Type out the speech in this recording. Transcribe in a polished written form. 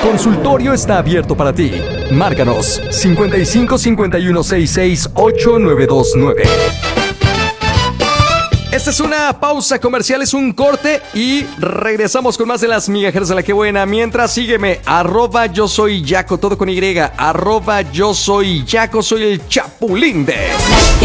consultorio está abierto para ti. Márcanos 55 51 66 8929. Esta es una pausa comercial, es un corte y regresamos con más de las migajeras de la que buena. Mientras, sígueme, @yo soy Yaco, todo con Y, @yo soy Yaco, soy el Chapulín de...